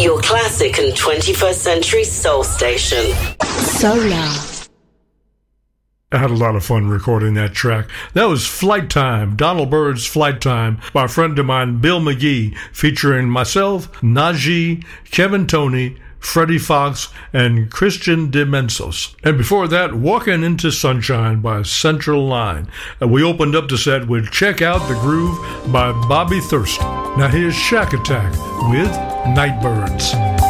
Your classic and 21st century soul station. Solar. I had a lot of fun recording that track. That was Flight Time, Donald Byrd's Flight Time, by a friend of mine, Bill McGee, featuring myself, Najee, Kevin Toney, Freddie Fox, and Christian DeMensos. And before that, Walking into Sunshine by Central Line. We opened up the set with Check Out the Groove by Bobby Thurston. Now here's Shack Attack with Nightbirds.